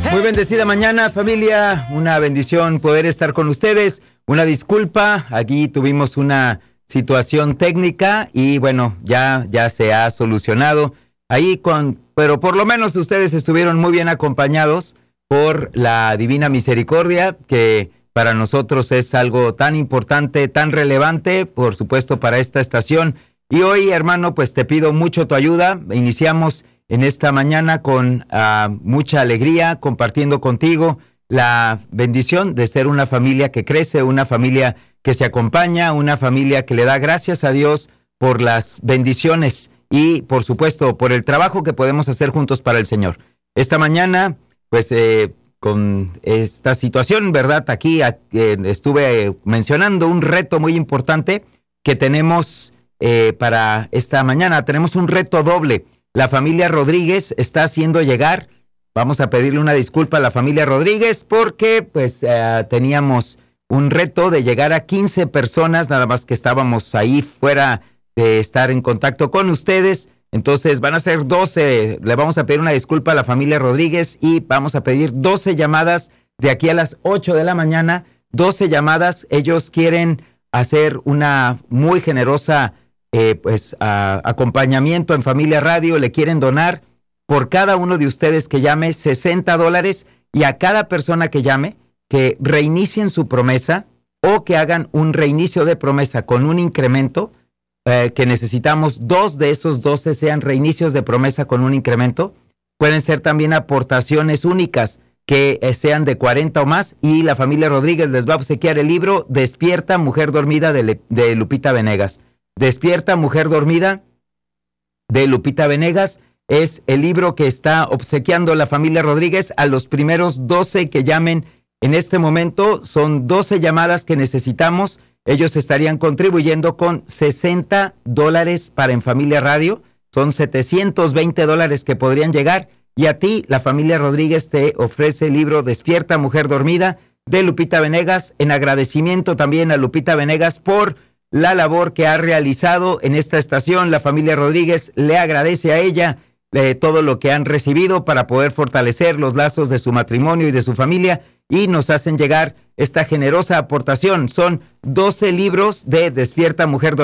Muy bendecida mañana, familia. Una bendición poder estar con ustedes. Una disculpa, aquí tuvimos una situación técnica y bueno, ya se ha solucionado. Pero por lo menos ustedes estuvieron muy bien acompañados por la Divina Misericordia, que para nosotros es algo tan importante, tan relevante, por supuesto, para esta estación. Y hoy, hermano, pues te pido mucho tu ayuda. Iniciamos en esta mañana con mucha alegría, compartiendo contigo la bendición de ser una familia que crece, una familia que se acompaña, una familia que le da gracias a Dios por las bendiciones y, por supuesto, por el trabajo que podemos hacer juntos para el Señor. Esta mañana, pues, con esta situación, ¿verdad? Aquí estuve mencionando un reto muy importante que tenemos para esta mañana. Tenemos un reto doble. La familia Rodríguez está haciendo llegar, vamos a pedirle una disculpa a la familia Rodríguez porque pues teníamos un reto de llegar a 15 personas, nada más que estábamos ahí fuera de estar en contacto con ustedes. Entonces van a ser 12, le vamos a pedir una disculpa a la familia Rodríguez y vamos a pedir 12 llamadas de aquí a las 8 de la mañana, 12 llamadas. Ellos quieren hacer una muy generosa acompañamiento en Familia Radio. Le quieren donar por cada uno de ustedes que llame $60 y a cada persona que llame que reinicien su promesa o que hagan un reinicio de promesa con un incremento, que necesitamos 2 de esos 12 sean reinicios de promesa con un incremento. Pueden ser también aportaciones únicas que sean de 40 o más, y la familia Rodríguez les va a obsequiar el libro Despierta, Mujer Dormida de Lupita Venegas. Despierta, Mujer Dormida de Lupita Venegas es el libro que está obsequiando la familia Rodríguez a los primeros 12 que llamen en este momento. Son 12 llamadas que necesitamos. Ellos estarían contribuyendo con $60 para En Familia Radio. Son $720 que podrían llegar. Y a ti, la familia Rodríguez te ofrece el libro Despierta, Mujer Dormida de Lupita Venegas, en agradecimiento también a Lupita Venegas por la labor que ha realizado en esta estación. La familia Rodríguez le agradece a ella todo lo que han recibido para poder fortalecer los lazos de su matrimonio y de su familia, y nos hacen llegar esta generosa aportación. Son 12 libros de Despierta, Mujer Dormida.